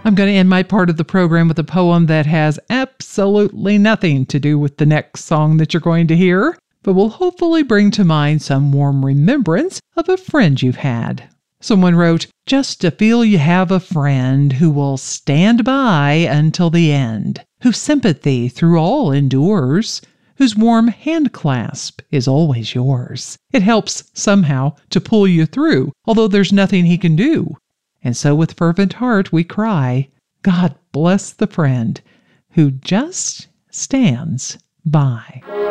I'm going to end my part of the program with a poem that has absolutely nothing to do with the next song that you're going to hear, but will hopefully bring to mind some warm remembrance of a friend you've had. Someone wrote, "Just to feel you have a friend who will stand by until the end, whose sympathy through all endures, whose warm hand clasp is always yours. It helps somehow to pull you through, although there's nothing he can do." And so with fervent heart we cry, God bless the friend who just stands by.